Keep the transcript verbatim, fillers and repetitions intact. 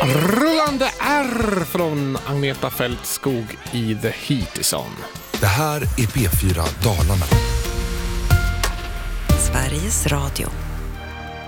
Rullande R från Agneta Fältskog i The Heat Is On. Det här är P fyra Dalarna. Sveriges Radio.